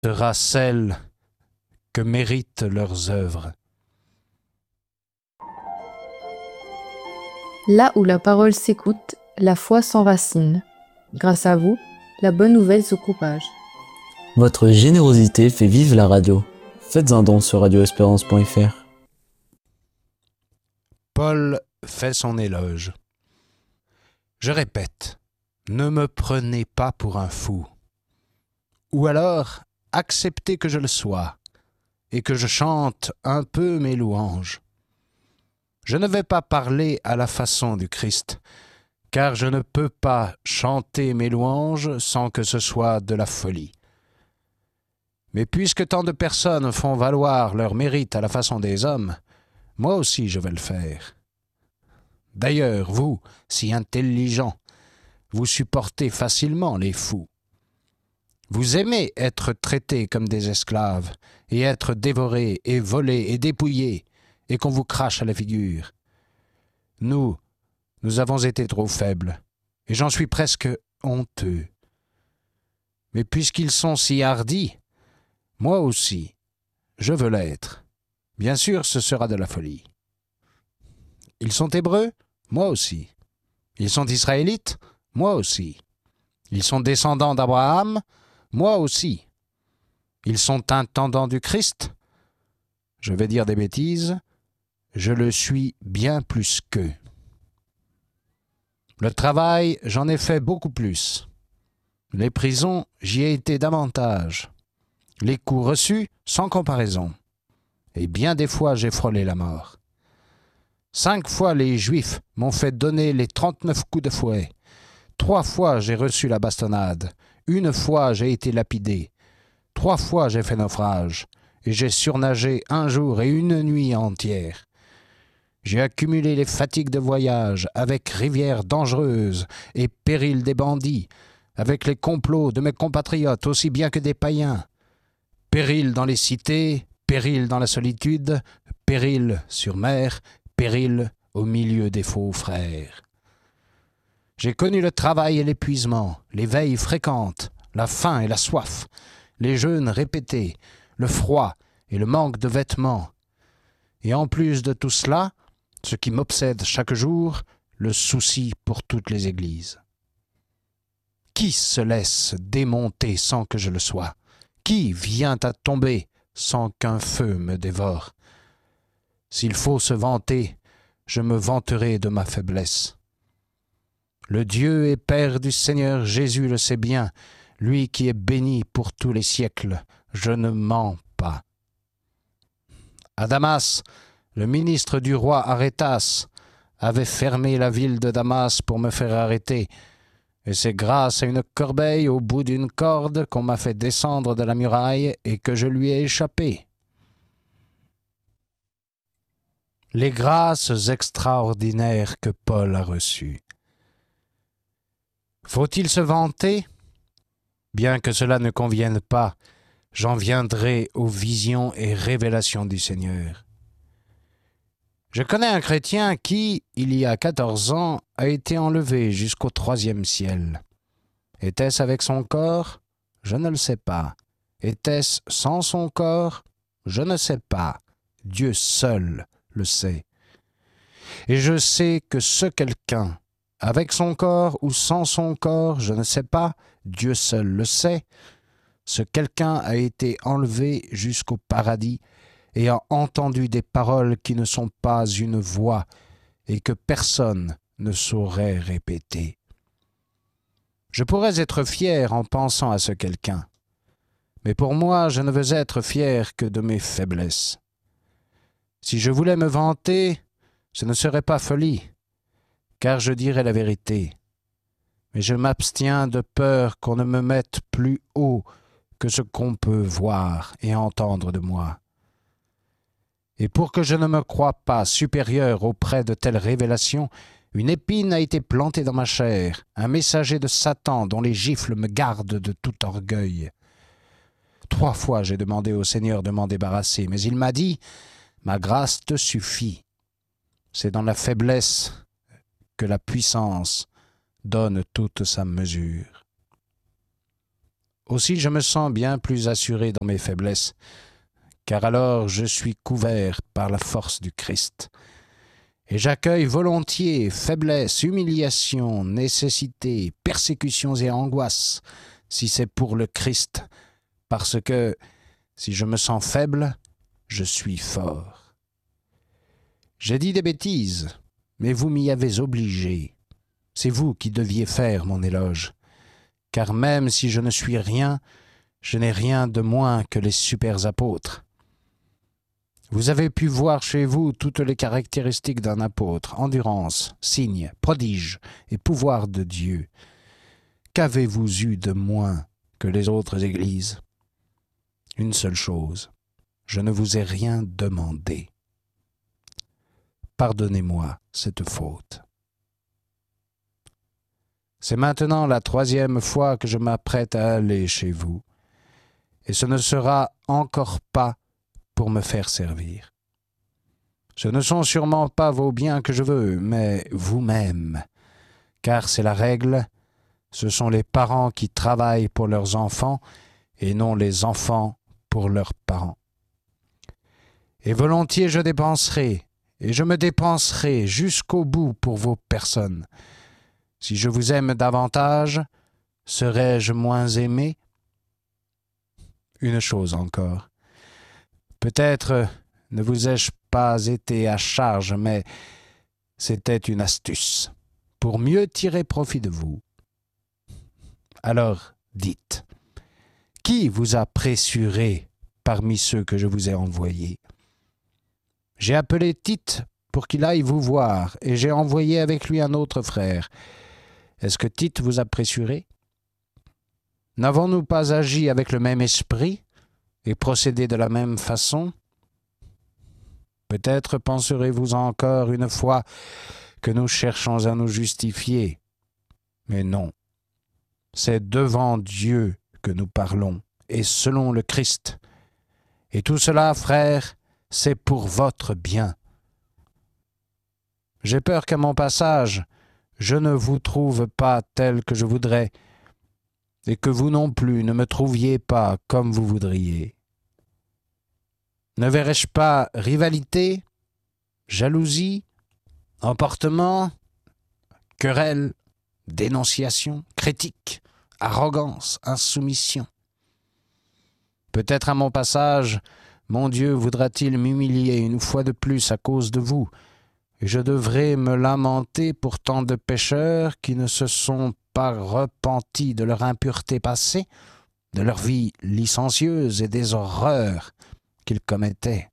sera celle que méritent leurs œuvres. Là où la parole s'écoute, la foi s'enracine. Grâce à vous, la bonne nouvelle se propage. Votre générosité fait vivre la radio. Faites un don sur radioespérance.fr. Paul fait son éloge. Je répète, ne me prenez pas pour un fou. Ou alors, acceptez que je le sois et que je chante un peu mes louanges. Je ne vais pas parler à la façon du Christ, car je ne peux pas chanter mes louanges sans que ce soit de la folie. Mais puisque tant de personnes font valoir leur mérite à la façon des hommes, moi aussi je vais le faire. D'ailleurs, vous, si intelligents, vous supportez facilement les fous. Vous aimez être traités comme des esclaves, et être dévorés, et volés, et dépouillés, et qu'on vous crache à la figure. Nous avons été trop faibles, et j'en suis presque honteux. Mais puisqu'ils sont si hardis, moi aussi, je veux l'être. Bien sûr, ce sera de la folie. Ils sont hébreux? Moi aussi. Ils sont israélites? Moi aussi. Ils sont descendants d'Abraham? Moi aussi. Ils sont intendants du Christ? Je vais dire des bêtises. Je le suis bien plus qu'eux. Le travail, j'en ai fait beaucoup plus. Les prisons, j'y ai été davantage. Les coups reçus, sans comparaison. Et bien des fois, j'ai frôlé la mort. 5 fois, les Juifs m'ont fait donner les 39 coups de fouet. 3 fois, j'ai reçu la bastonnade. 1 fois, j'ai été lapidé. 3 fois, j'ai fait naufrage. Et j'ai surnagé 1 jour et 1 nuit entière. J'ai accumulé les fatigues de voyage, avec rivières dangereuses et périls des bandits, avec les complots de mes compatriotes aussi bien que des païens. Péril dans les cités, péril dans la solitude, péril sur mer, péril au milieu des faux frères. J'ai connu le travail et l'épuisement, les veilles fréquentes, la faim et la soif, les jeûnes répétés, le froid et le manque de vêtements. Et en plus de tout cela, ce qui m'obsède chaque jour, le souci pour toutes les églises. Qui se laisse démonter sans que je le sois? Qui vient à tomber sans qu'un feu me dévore? S'il faut se vanter, je me vanterai de ma faiblesse. Le Dieu et Père du Seigneur Jésus le sait bien, lui qui est béni pour tous les siècles, je ne mens pas. À Damas, le ministre du roi Arétas avait fermé la ville de Damas pour me faire arrêter, et c'est grâce à une corbeille au bout d'une corde qu'on m'a fait descendre de la muraille et que je lui ai échappé. Les grâces extraordinaires que Paul a reçues. Faut-il se vanter? Bien que cela ne convienne pas, j'en viendrai aux visions et révélations du Seigneur. Je connais un chrétien qui, il y a 14 ans, a été enlevé jusqu'au 3e ciel. Était-ce avec son corps? Je ne le sais pas. Était-ce sans son corps? Je ne sais pas. Dieu seul le sait. Et je sais que ce quelqu'un, avec son corps ou sans son corps, je ne sais pas, Dieu seul le sait, ce quelqu'un a été enlevé jusqu'au paradis et a entendu des paroles qui ne sont pas une voix et que personne ne saurait répéter. Je pourrais être fier en pensant à ce quelqu'un, mais pour moi, je ne veux être fier que de mes faiblesses. Si je voulais me vanter, ce ne serait pas folie, car je dirais la vérité. Mais je m'abstiens de peur qu'on ne me mette plus haut que ce qu'on peut voir et entendre de moi. Et pour que je ne me croie pas supérieur auprès de telles révélations, une épine a été plantée dans ma chair, un messager de Satan dont les gifles me gardent de tout orgueil. 3 fois j'ai demandé au Seigneur de m'en débarrasser, mais il m'a dit « Ma grâce te suffit. C'est dans la faiblesse que la puissance donne toute sa mesure. » Aussi je me sens bien plus assuré dans mes faiblesses, car alors je suis couvert par la force du Christ. Et j'accueille volontiers faiblesse, humiliation, nécessité, persécutions et angoisses, si c'est pour le Christ, parce que si je me sens faible, je suis fort. J'ai dit des bêtises, mais vous m'y avez obligé. C'est vous qui deviez faire mon éloge, car même si je ne suis rien, je n'ai rien de moins que les super apôtres. Vous avez pu voir chez vous toutes les caractéristiques d'un apôtre, endurance, signes, prodiges et pouvoir de Dieu. Qu'avez-vous eu de moins que les autres églises? Une seule chose, je ne vous ai rien demandé. Pardonnez-moi cette faute. C'est maintenant la 3e fois que je m'apprête à aller chez vous, et ce ne sera encore pas pour me faire servir. Ce ne sont sûrement pas vos biens que je veux, mais vous-même, car c'est la règle, ce sont les parents qui travaillent pour leurs enfants et non les enfants pour leurs parents. Et volontiers je dépenserai, et je me dépenserai jusqu'au bout pour vos personnes. Si je vous aime davantage, serais-je moins aimé? Une chose encore. Peut-être ne vous ai-je pas été à charge, mais c'était une astuce, pour mieux tirer profit de vous. Alors, dites, qui vous a pressuré parmi ceux que je vous ai envoyés? J'ai appelé Tite pour qu'il aille vous voir, et j'ai envoyé avec lui un autre frère. Est-ce que Tite vous a pressuré? N'avons-nous pas agi avec le même esprit et procédé de la même façon? Peut-être penserez-vous encore une fois que nous cherchons à nous justifier. Mais non, c'est devant Dieu que nous parlons, et selon le Christ. Et tout cela, frères, c'est pour votre bien. J'ai peur qu'à mon passage, je ne vous trouve pas tel que je voudrais, et que vous non plus ne me trouviez pas comme vous voudriez. Ne verrais-je pas rivalité, jalousie, emportement, querelle, dénonciation, critique, arrogance, insoumission? Peut-être à mon passage, mon Dieu voudra-t-il m'humilier une fois de plus à cause de vous, et je devrais me lamenter pour tant de pécheurs qui ne se sont pas repentis de leur impureté passée, de leur vie licencieuse et des horreurs qu'ils commettaient.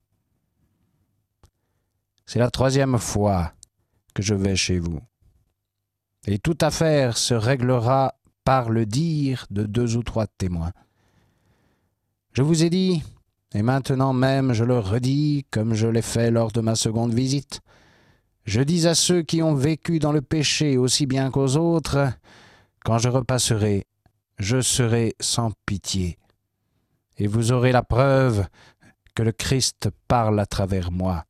C'est la 3e fois que je vais chez vous, et toute affaire se réglera par le dire de 2 ou 3 témoins. Je vous ai dit, et maintenant même je le redis comme je l'ai fait lors de ma 2e visite, je dis à ceux qui ont vécu dans le péché aussi bien qu'aux autres, quand je repasserai, je serai sans pitié, et vous aurez la preuve que le Christ parle à travers moi.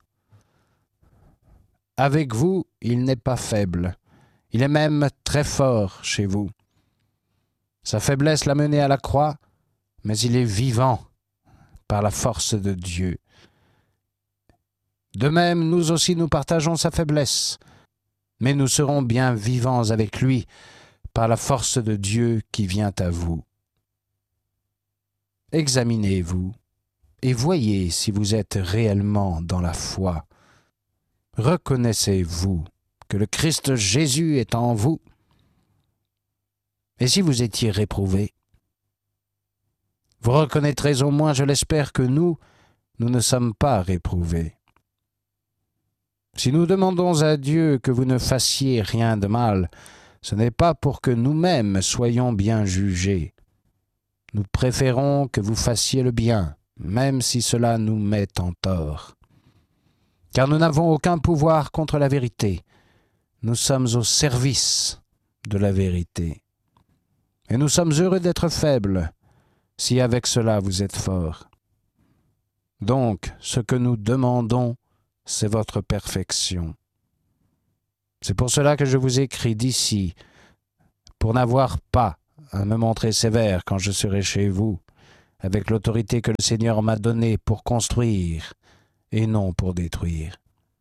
Avec vous, il n'est pas faible, il est même très fort chez vous. Sa faiblesse l'a mené à la croix, mais il est vivant par la force de Dieu. De même, nous aussi nous partageons sa faiblesse, mais nous serons bien vivants avec lui par la force de Dieu qui vient à vous. Examinez-vous et voyez si vous êtes réellement dans la foi. Reconnaissez-vous que le Christ Jésus est en vous? Et si vous étiez réprouvé? Vous reconnaîtrez au moins, je l'espère, que nous ne sommes pas réprouvés. Si nous demandons à Dieu que vous ne fassiez rien de mal, ce n'est pas pour que nous-mêmes soyons bien jugés. Nous préférons que vous fassiez le bien, même si cela nous met en tort. Car nous n'avons aucun pouvoir contre la vérité. Nous sommes au service de la vérité. Et nous sommes heureux d'être faibles, si avec cela vous êtes forts. Donc, ce que nous demandons, c'est votre perfection. C'est pour cela que je vous écris d'ici, pour n'avoir pas à me montrer sévère quand je serai chez vous, avec l'autorité que le Seigneur m'a donnée pour construire et non pour détruire.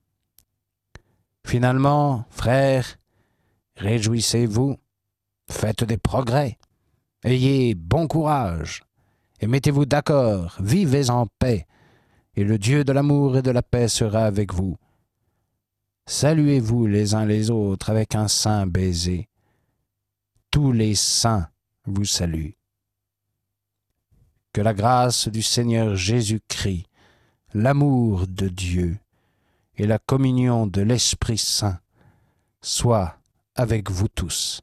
Finalement, frères, réjouissez-vous, faites des progrès, ayez bon courage et mettez-vous d'accord, vivez en paix, et le Dieu de l'amour et de la paix sera avec vous. Saluez-vous les uns les autres avec un saint baiser. Tous les saints vous saluent. Que la grâce du Seigneur Jésus-Christ, l'amour de Dieu et la communion de l'Esprit Saint soient avec vous tous.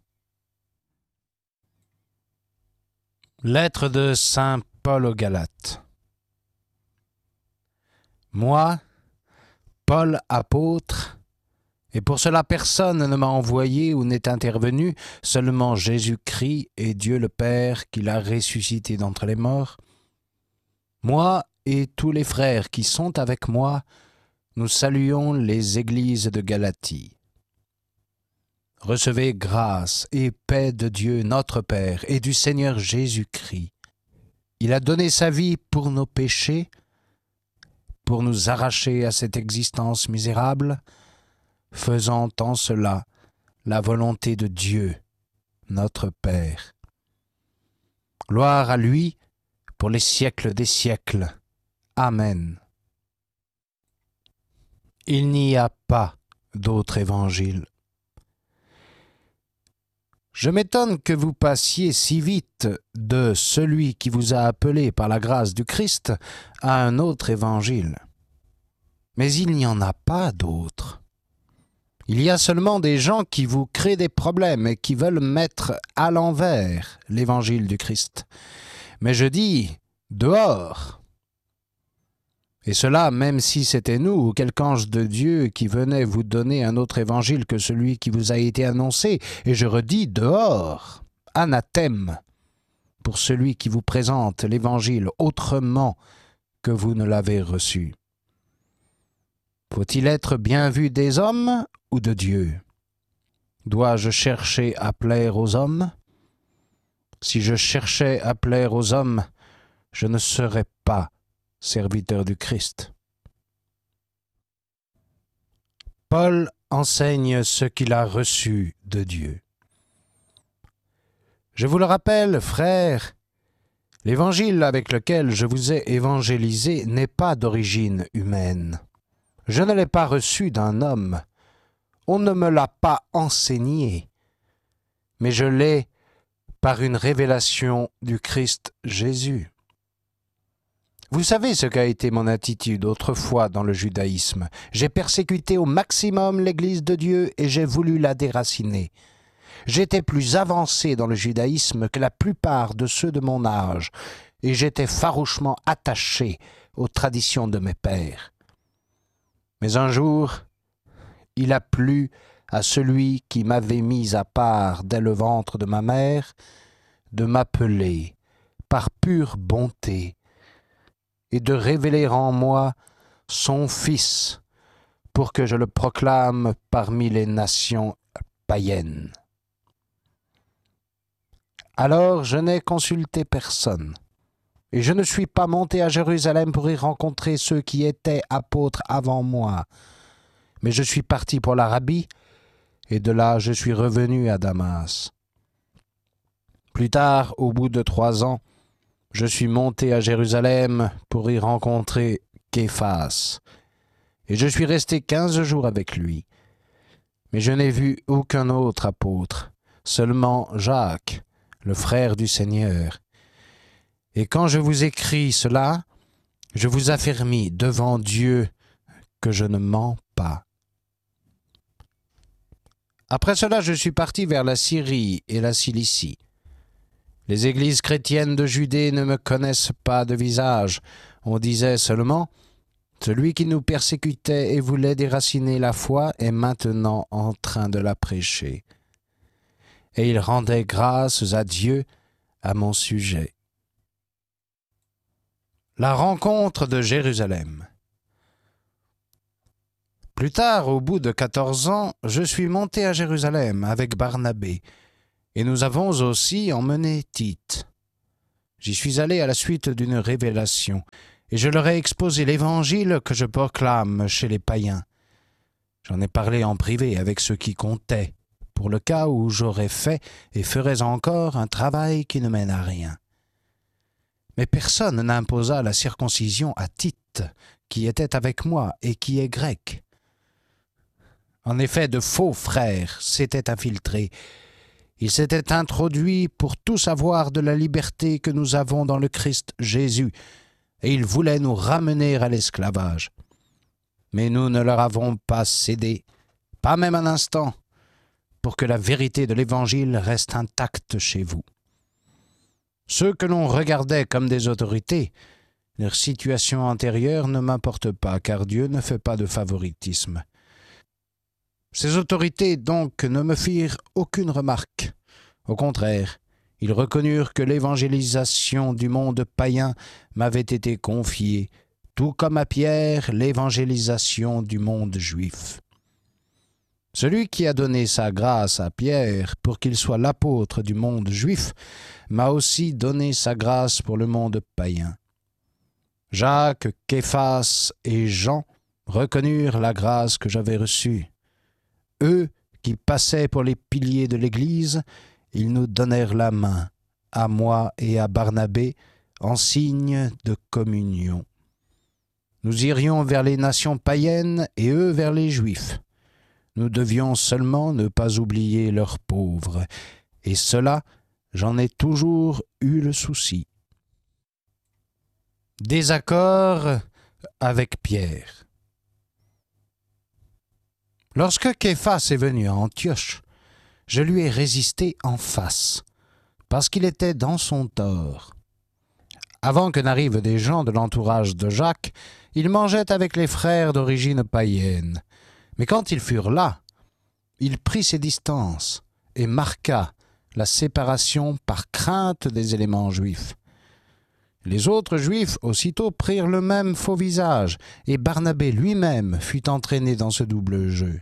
Lettre de Saint Paul aux Galates. Moi, Paul apôtre, et pour cela personne ne m'a envoyé ou n'est intervenu, seulement Jésus-Christ et Dieu le Père qui l'a ressuscité d'entre les morts. Moi et tous les frères qui sont avec moi, nous saluons les églises de Galatie. Recevez grâce et paix de Dieu notre Père et du Seigneur Jésus-Christ. Il a donné sa vie pour nos péchés, pour nous arracher à cette existence misérable, faisant en cela la volonté de Dieu, notre Père. Gloire à lui pour les siècles des siècles. Amen. Il n'y a pas d'autre évangile. Je m'étonne que vous passiez si vite de celui qui vous a appelé par la grâce du Christ à un autre évangile. Mais il n'y en a pas d'autre. Il y a seulement des gens qui vous créent des problèmes et qui veulent mettre à l'envers l'évangile du Christ. Mais je dis, dehors! Et cela, même si c'était nous ou quelque ange de Dieu qui venait vous donner un autre évangile que celui qui vous a été annoncé. Et je redis, dehors, anathème, pour celui qui vous présente l'évangile autrement que vous ne l'avez reçu. Faut-il être bien vu des hommes ou de Dieu? Dois-je chercher à plaire aux hommes? Si je cherchais à plaire aux hommes, je ne serais pas serviteur du Christ. Paul enseigne ce qu'il a reçu de Dieu. Je vous le rappelle, frères, l'évangile avec lequel je vous ai évangélisé n'est pas d'origine humaine. Je ne l'ai pas reçu d'un homme. On ne me l'a pas enseigné, mais je l'ai par une révélation du Christ Jésus. Vous savez ce qu'a été mon attitude autrefois dans le judaïsme. J'ai persécuté au maximum l'Église de Dieu et j'ai voulu la déraciner. J'étais plus avancé dans le judaïsme que la plupart de ceux de mon âge et j'étais farouchement attaché aux traditions de mes pères. Mais un jour, il a plu à celui qui m'avait mis à part dès le ventre de ma mère de m'appeler par pure bonté et de révéler en moi son Fils pour que je le proclame parmi les nations païennes. Alors je n'ai consulté personne, et je ne suis pas monté à Jérusalem pour y rencontrer ceux qui étaient apôtres avant moi, mais je suis parti pour l'Arabie, et de là je suis revenu à Damas. Plus tard, au bout de 3 ans, je suis monté à Jérusalem pour y rencontrer Képhas, et je suis resté 15 jours avec lui. Mais je n'ai vu aucun autre apôtre, seulement Jacques, le frère du Seigneur. Et quand je vous écris cela, je vous affermis devant Dieu que je ne mens pas. Après cela, je suis parti vers la Syrie et la Cilicie. Les églises chrétiennes de Judée ne me connaissent pas de visage. On disait seulement, celui qui nous persécutait et voulait déraciner la foi est maintenant en train de la prêcher. Et il rendait grâces à Dieu à mon sujet. La rencontre de Jérusalem. Plus tard, au bout de 14 ans, je suis monté à Jérusalem avec Barnabé, Et nous avons aussi emmené Tite. J'y suis allé à la suite d'une révélation, et je leur ai exposé l'évangile que je proclame chez les païens. J'en ai parlé en privé avec ceux qui comptaient, pour le cas où j'aurais fait et ferais encore un travail qui ne mène à rien. Mais personne n'imposa la circoncision à Tite, qui était avec moi et qui est grec. En effet, de faux frères s'étaient infiltrés. Ils s'étaient introduits pour tout savoir de la liberté que nous avons dans le Christ Jésus, et ils voulaient nous ramener à l'esclavage. Mais nous ne leur avons pas cédé, pas même un instant, pour que la vérité de l'Évangile reste intacte chez vous. Ceux que l'on regardait comme des autorités, leur situation antérieure ne m'importe pas, car Dieu ne fait pas de favoritisme. Ces autorités donc ne me firent aucune remarque. Au contraire, ils reconnurent que l'évangélisation du monde païen m'avait été confiée, tout comme à Pierre l'évangélisation du monde juif. Celui qui a donné sa grâce à Pierre pour qu'il soit l'apôtre du monde juif m'a aussi donné sa grâce pour le monde païen. Jacques, Képhas et Jean reconnurent la grâce que j'avais reçue. Eux qui passaient pour les piliers de l'Église, ils nous donnèrent la main, à moi et à Barnabé, en signe de communion. Nous irions vers les nations païennes et eux vers les Juifs. Nous devions seulement ne pas oublier leurs pauvres, et cela, j'en ai toujours eu le souci. Désaccord avec Pierre. Lorsque Képhas est venu à Antioche, je lui ai résisté en face, parce qu'il était dans son tort. Avant que n'arrivent des gens de l'entourage de Jacques, il mangeait avec les frères d'origine païenne. Mais quand ils furent là, il prit ses distances et marqua la séparation par crainte des éléments juifs. Les autres Juifs aussitôt prirent le même faux visage, et Barnabé lui-même fut entraîné dans ce double jeu.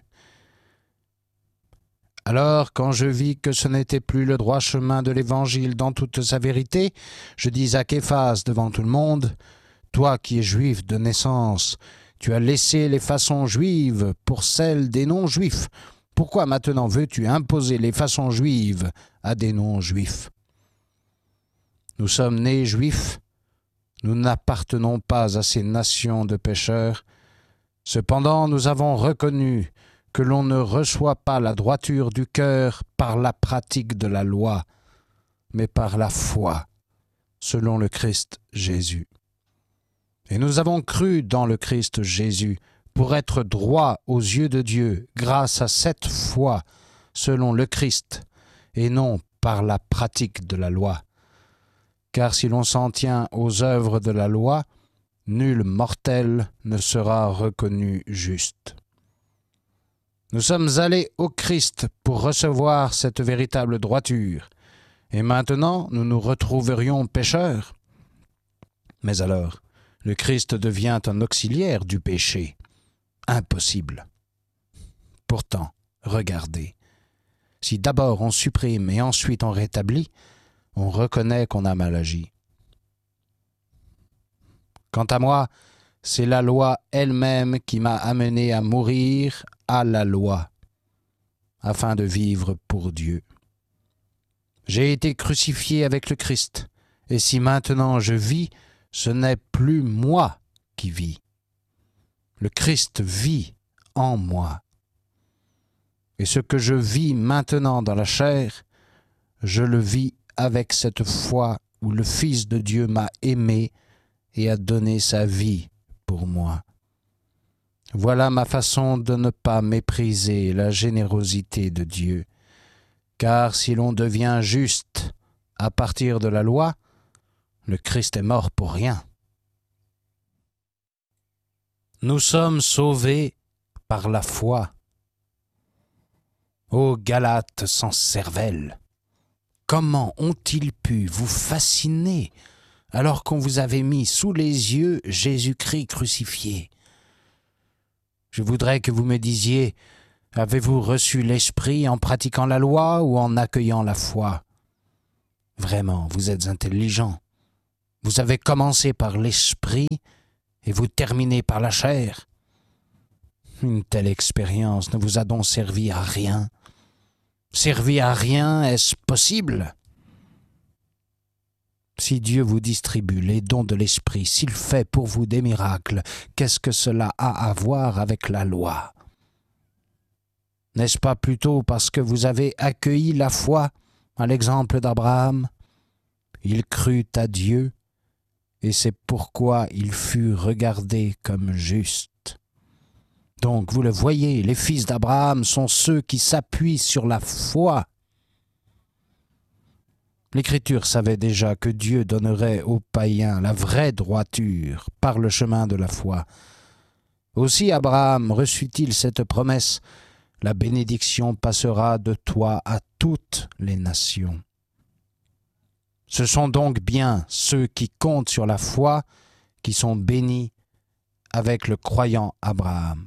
Alors, quand je vis que ce n'était plus le droit chemin de l'Évangile dans toute sa vérité, je dis à Képhas devant tout le monde, « Toi qui es juif de naissance, tu as laissé les façons juives pour celles des non-juifs. Pourquoi maintenant veux-tu imposer les façons juives à des non-juifs? Nous sommes nés juifs. Nous n'appartenons pas à ces nations de pécheurs. Cependant, nous avons reconnu que l'on ne reçoit pas la droiture du cœur par la pratique de la loi, mais par la foi, selon le Christ Jésus. Et nous avons cru dans le Christ Jésus pour être droits aux yeux de Dieu grâce à cette foi, selon le Christ, et non par la pratique de la loi. Car si l'on s'en tient aux œuvres de la loi, nul mortel ne sera reconnu juste. Nous sommes allés au Christ pour recevoir cette véritable droiture, et maintenant nous nous retrouverions pécheurs. Mais alors, le Christ devient un auxiliaire du péché. Impossible. Pourtant, regardez, si d'abord on supprime et ensuite on rétablit, on reconnaît qu'on a mal agi. Quant à moi, c'est la loi elle-même qui m'a amené à mourir à la loi, afin de vivre pour Dieu. J'ai été crucifié avec le Christ, et si maintenant je vis, ce n'est plus moi qui vis. Le Christ vit en moi. Et ce que je vis maintenant dans la chair, je le vis avec cette foi où le Fils de Dieu m'a aimé et a donné sa vie pour moi. Voilà ma façon de ne pas mépriser la générosité de Dieu, car si l'on devient juste à partir de la loi, le Christ est mort pour rien. Nous sommes sauvés par la foi. Ô Galates sans cervelle, comment ont-ils pu vous fasciner alors qu'on vous avait mis sous les yeux Jésus-Christ crucifié? Je voudrais que vous me disiez Avez-vous reçu l'Esprit en pratiquant la loi ou en accueillant la foi? Vraiment, vous êtes intelligent. Vous avez commencé par l'Esprit et vous terminez par la chair. Une telle expérience ne vous a donc servi à rien. Servi à rien, est-ce possible? Si Dieu vous distribue les dons de l'Esprit, s'il fait pour vous des miracles, qu'est-ce que cela a à voir avec la loi? N'est-ce pas plutôt parce que vous avez accueilli la foi, à l'exemple d'Abraham? Il crut à Dieu, et c'est pourquoi il fut regardé comme juste. Donc, vous le voyez, les fils d'Abraham sont ceux qui s'appuient sur la foi. L'Écriture savait déjà que Dieu donnerait aux païens la vraie droiture par le chemin de la foi. Aussi Abraham reçut-il cette promesse: la bénédiction passera de toi à toutes les nations. Ce sont donc bien ceux qui comptent sur la foi qui sont bénis avec le croyant Abraham.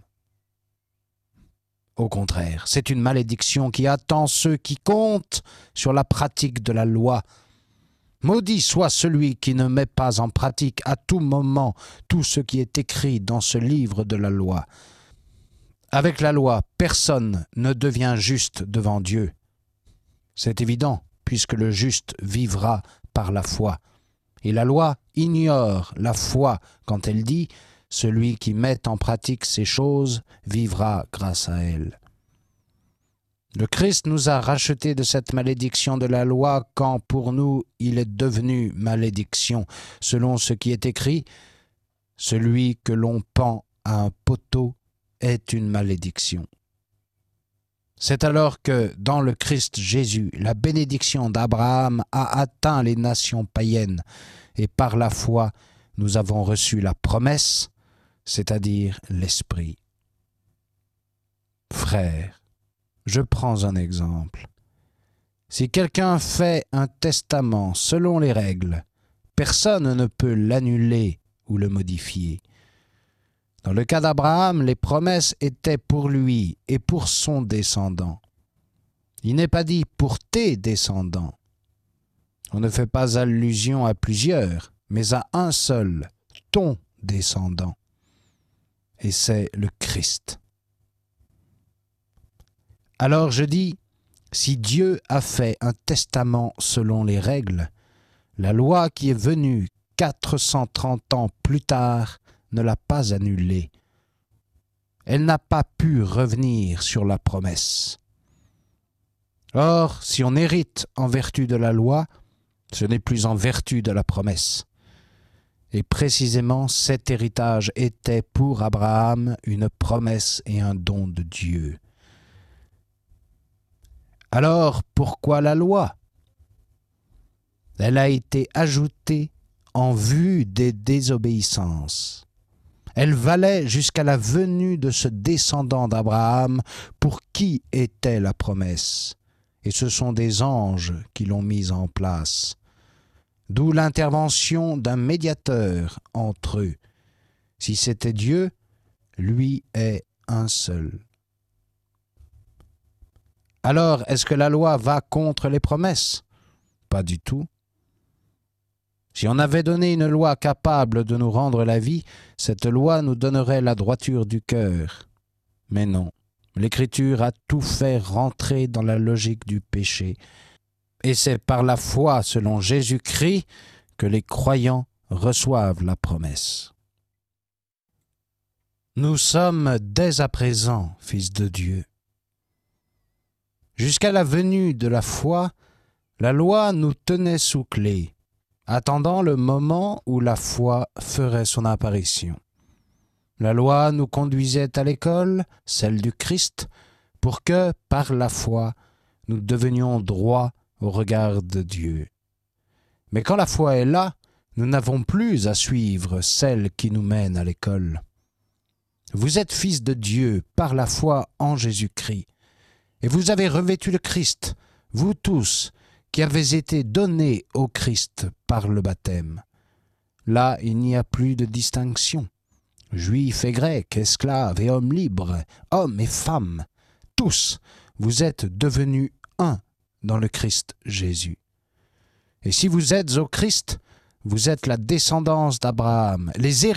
Au contraire, c'est une malédiction qui attend ceux qui comptent sur la pratique de la loi. Maudit soit celui qui ne met pas en pratique à tout moment tout ce qui est écrit dans ce livre de la loi. Avec la loi, personne ne devient juste devant Dieu. C'est évident, puisque le juste vivra par la foi. Et la loi ignore la foi quand elle dit « Celui qui met en pratique ces choses vivra grâce à elles ». Le Christ nous a rachetés de cette malédiction de la loi quand pour nous il est devenu malédiction, selon ce qui est écrit « Celui que l'on pend à un poteau est une malédiction ». C'est alors que, dans le Christ Jésus, la bénédiction d'Abraham a atteint les nations païennes, et par la foi, nous avons reçu la promesse, c'est-à-dire l'Esprit. Frères, je prends un exemple. Si quelqu'un fait un testament selon les règles, personne ne peut l'annuler ou le modifier. Dans le cas d'Abraham, les promesses étaient pour lui et pour son descendant. Il n'est pas dit « pour tes descendants ». On ne fait pas allusion à plusieurs, mais à un seul, ton descendant. Et c'est le Christ. Alors je dis, si Dieu a fait un testament selon les règles, la loi qui est venue 430 ans plus tard ne l'a pas annulée. Elle n'a pas pu revenir sur la promesse. Or, si on hérite en vertu de la loi, ce n'est plus en vertu de la promesse. Et précisément, cet héritage était pour Abraham une promesse et un don de Dieu. Alors, pourquoi la loi? Elle a été ajoutée en vue des désobéissances. Elle valait jusqu'à la venue de ce descendant d'Abraham pour qui était la promesse. Et ce sont des anges qui l'ont mise en place. D'où l'intervention d'un médiateur entre eux. Si c'était Dieu, lui est un seul. Alors, est-ce que la loi va contre les promesses? Pas du tout. Si on avait donné une loi capable de nous rendre la vie, cette loi nous donnerait la droiture du cœur. Mais non, l'Écriture a tout fait rentrer dans la logique du péché. Et c'est par la foi selon Jésus-Christ que les croyants reçoivent la promesse. Nous sommes dès à présent fils de Dieu. Jusqu'à la venue de la foi, la loi nous tenait sous clé, attendant le moment où la foi ferait son apparition. La loi nous conduisait à l'école, celle du Christ, pour que, par la foi, nous devenions droits au regard de Dieu. Mais quand la foi est là, nous n'avons plus à suivre celle qui nous mène à l'école. Vous êtes fils de Dieu par la foi en Jésus-Christ, et vous avez revêtu le Christ, vous tous, qui avez été donnés au Christ par le baptême. Là, il n'y a plus de distinction. Juif et grec, esclaves et hommes libres, hommes et femmes, tous, vous êtes devenus un dans le Christ Jésus. Et si vous êtes au Christ, vous êtes la descendance d'Abraham, les